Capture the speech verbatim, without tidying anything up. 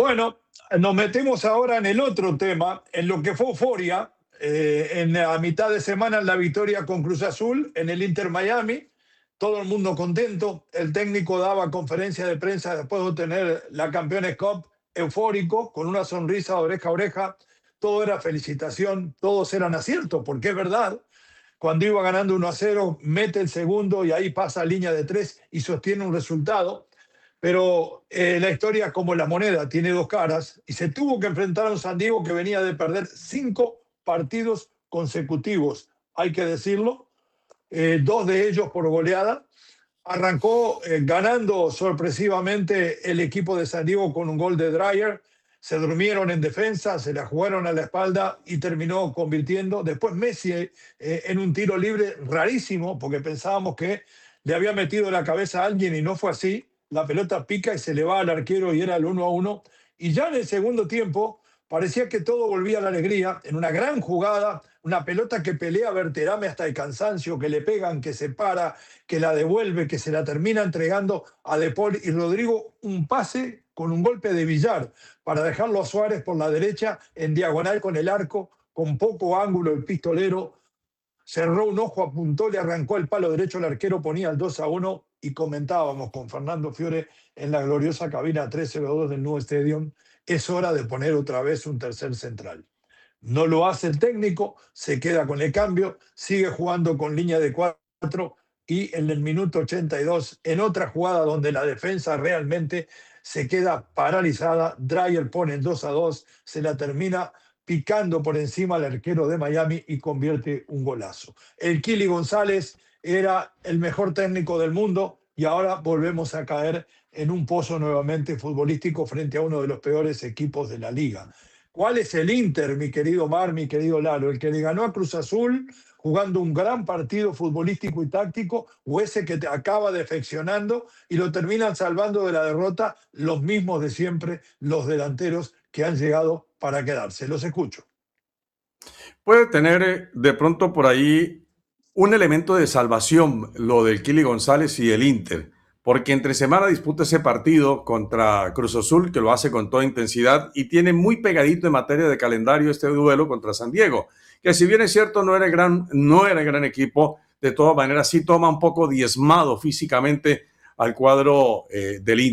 Bueno, nos metemos ahora en el otro tema, en lo que fue euforia, eh, en la mitad de semana en la victoria con Cruz Azul, en el Inter Miami, todo el mundo contento, el técnico daba conferencia de prensa después de obtener la Campeones Cup, eufórico, con una sonrisa de oreja a oreja, todo era felicitación, todos eran aciertos, porque es verdad, cuando iba ganando uno a cero, mete el segundo y ahí pasa a línea de tres y sostiene un resultado. Pero eh, la historia, como la moneda, tiene dos caras y se tuvo que enfrentar a un San Diego que venía de perder cinco partidos consecutivos, hay que decirlo, eh, dos de ellos por goleada. Arrancó eh, ganando sorpresivamente el equipo de San Diego con un gol de Dreyer. Se durmieron en defensa, se la jugaron a la espalda y terminó convirtiendo. Después Messi eh, en un tiro libre rarísimo, porque pensábamos que le había metido la cabeza a alguien y no fue así. La pelota pica y se le va al arquero y era el uno a uno. Y ya en el segundo tiempo parecía que todo volvía a la alegría, en una gran jugada, una pelota que pelea Berterame hasta el cansancio, que le pegan, que se para, que la devuelve, que se la termina entregando a De Paul y Rodrigo, un pase con un golpe de billar para dejarlo a Suárez por la derecha en diagonal con el arco, con poco ángulo el pistolero, cerró un ojo, apuntó, le arrancó el palo derecho al arquero, ponía el dos a uno y comentábamos con Fernando Fiore en la gloriosa cabina tres cero dos del nuevo Stadium, es hora de poner otra vez un tercer central. No lo hace el técnico, se queda con el cambio, sigue jugando con línea de cuatro y en el minuto ochenta y dos, en otra jugada donde la defensa realmente se queda paralizada, Dreyer pone el dos a dos, se la termina picando por encima al arquero de Miami y convierte un golazo. El Kili González era el mejor técnico del mundo y ahora volvemos a caer en un pozo nuevamente futbolístico frente a uno de los peores equipos de la liga. ¿Cuál es el Inter, mi querido Mar, mi querido Lalo? ¿El que le ganó a Cruz Azul jugando un gran partido futbolístico y táctico o ese que te acaba defeccionando y lo terminan salvando de la derrota los mismos de siempre, los delanteros que han llegado para quedarse? Los escucho. Puede tener eh, de pronto por ahí un elemento de salvación lo del Kili González y el Inter, porque entre semana disputa ese partido contra Cruz Azul, que lo hace con toda intensidad y tiene muy pegadito en materia de calendario este duelo contra San Diego, que si bien es cierto no era gran, no era gran equipo, de todas maneras sí toma un poco diezmado físicamente al cuadro eh, del Inter.